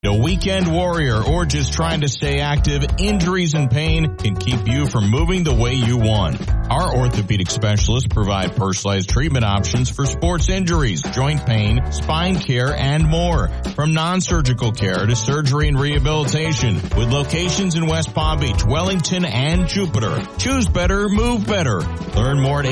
A weekend warrior or just trying to stay active, injuries and pain can keep you from moving the way you want. Our orthopedic specialists provide personalized treatment options for sports injuries, joint pain, spine care, and more. From non-surgical care to surgery and rehabilitation, with locations in West Palm Beach, Wellington, and Jupiter. Choose better, move better. Learn more at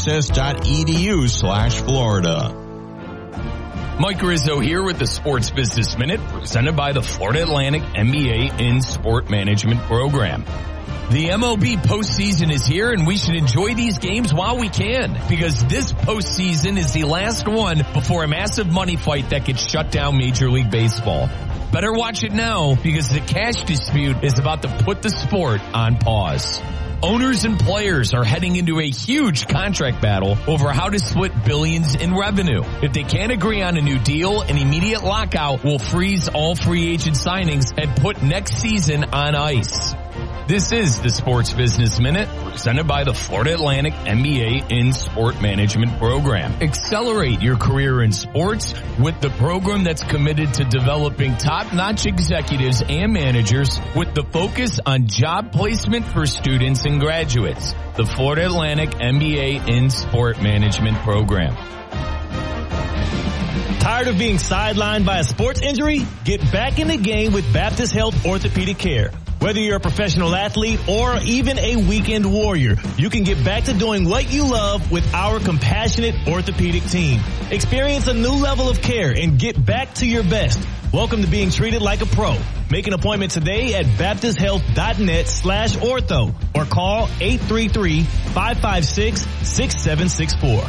hss.edu/Florida. Mike Rizzo here with the Sports Business Minute, presented by the Florida Atlantic MBA in Sport Management Program. The MLB postseason is here, and we should enjoy these games while we can, because this postseason is the last one before a massive money fight that could shut down Major League Baseball. Better watch it now, because the cash dispute is about to put the sport on pause. Owners and players are heading into a huge contract battle over how to split billions in revenue. If they can't agree on a new deal, an immediate lockout will freeze all free agent signings and put next season on ice. This is the Sports Business Minute, presented by the Florida Atlantic MBA in Sport Management Program. Accelerate your career in sports with the program that's committed to developing top-notch executives and managers with the focus on job placement for students and graduates. The Florida Atlantic MBA in Sport Management Program. Tired of being sidelined by a sports injury? Get back in the game with Baptist Health Orthopedic Care. Whether you're a professional athlete or even a weekend warrior, you can get back to doing what you love with our compassionate orthopedic team. Experience a new level of care and get back to your best. Welcome to being treated like a pro. Make an appointment today at baptisthealth.net/ortho or call 833-556-6764.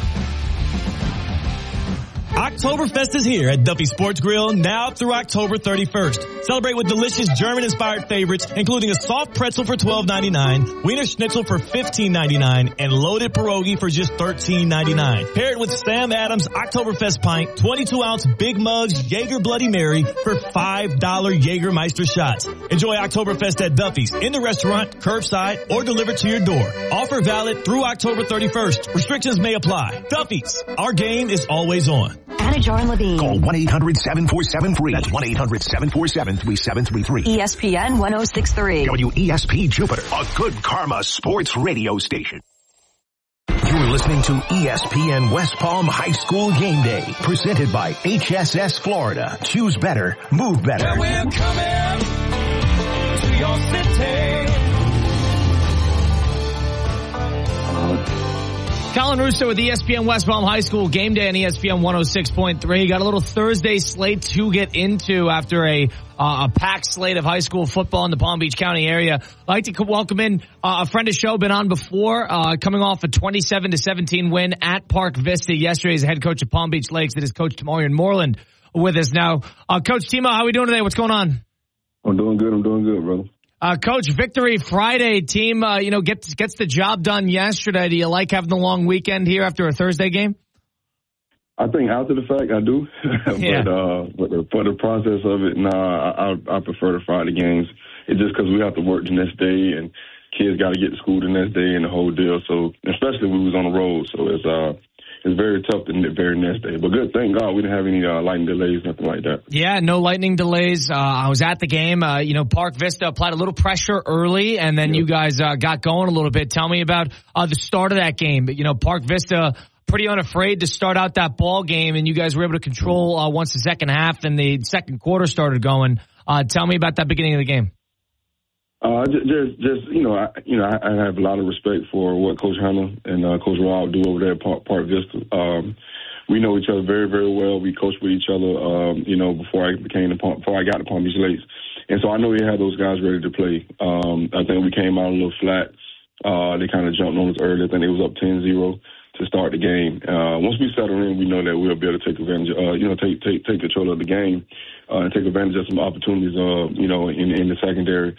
Oktoberfest is here at Duffy Sports Grill now through October 31st. Celebrate with delicious German-inspired favorites, including a soft pretzel for $12.99, Wiener Schnitzel for $15.99, and loaded pierogi for just $13.99. Pair it with Sam Adams Oktoberfest pint, 22-ounce big mugs, Jaeger Bloody Mary for $5 Jägermeister shots. Enjoy Oktoberfest at Duffy's, in the restaurant, curbside, or delivered to your door. Offer valid through October 31st. Restrictions may apply. Duffy's, our game is always on. Anna Jar and Levine. Call 1-800-7473. That's 1-800-747-3733. ESPN 1063. WESP Jupiter, a good karma sports radio station. You're listening to ESPN West Palm High School Game Day, presented by HSS Florida. Choose better, move better. And we're coming to your city. Colin Russo with ESPN West Palm High School Game Day on ESPN 106.3. Got a little Thursday slate to get into after a packed slate of high school football in the Palm Beach County area. I'd like to welcome in a friend of the show, been on before, coming off a 27-17 win at Park Vista yesterday as head coach of Palm Beach Lakes. That is Coach Tamarian Moreland with us now. Coach Timo, how are we doing today? What's going on? I'm doing good, brother. Coach, victory Friday. Team, gets the job done yesterday. Do you like having the long weekend here after a Thursday game? I think after the fact, I do. Yeah. But for the process of it, I prefer the Friday games. It's just because we have to work the next day and kids got to get to school the next day and the whole deal. So, especially we was on the road. So it's very tough the very next day. But good, thank God we didn't have any lightning delays, nothing like that. Yeah, no lightning delays. I was at the game. Park Vista applied a little pressure early, and then you guys got going a little bit. Tell me about the start of that game. Park Vista pretty unafraid to start out that ball game, and you guys were able to control once the second half and the second quarter started going. Tell me about that beginning of the game. I have a lot of respect for what Coach Hanna and Coach Rob do over there at Park Vista. We know each other very, very well. We coached with each other, before I got to Palm Beach Lakes. And so I know he had those guys ready to play. I think we came out a little flat. They kind of jumped on us early. I think it was up 10-0 to start the game. Once we settle in, we know that we'll be able to take advantage, take control of the game and take advantage of some opportunities, in the secondary.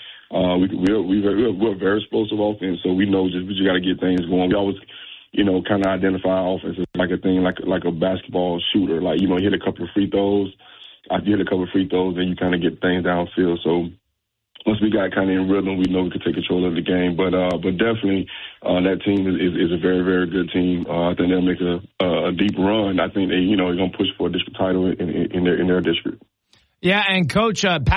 We're very explosive offense, so we know we just got to get things going. We always, kind of identify offense as like a thing, like a basketball shooter. Like, hit a couple of free throws. After you hit a couple of free throws, then you kind of get things downfield. So once we got kind of in rhythm, we know we could take control of the game. But definitely, that team is a very, very good team. I think they'll make a deep run. I think they're going to push for a district title in their district. Yeah, and Coach,